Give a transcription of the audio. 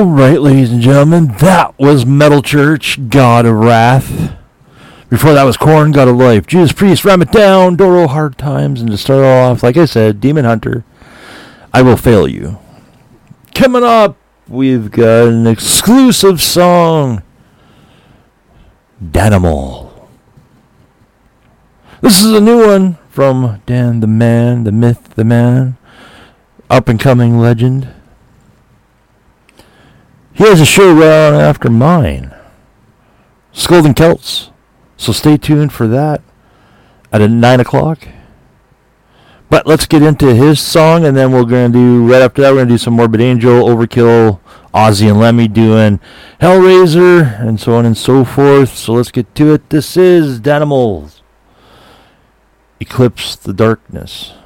All right, ladies and gentlemen, that was Metal Church, God of Wrath. Before that was Korn, God of Life. Judas Priest, Ram It Down, Doro, Hard Times. And to start off, like I said, Demon Hunter, I Will Fail You. Coming up, we've got an exclusive song, Danimal. This is a new one from Dan the Man, the Myth, the Man, up-and-coming legend. He has a show right on after mine, Scolding Celts. So stay tuned for that at 9 o'clock. But let's get into his song, and then we're going to do, right after that, we're going to do some Morbid Angel, Overkill, Ozzy and Lemmy doing Hellraiser, and so on and so forth. So let's get to it. This is Danimals, Eclipse the Darkness.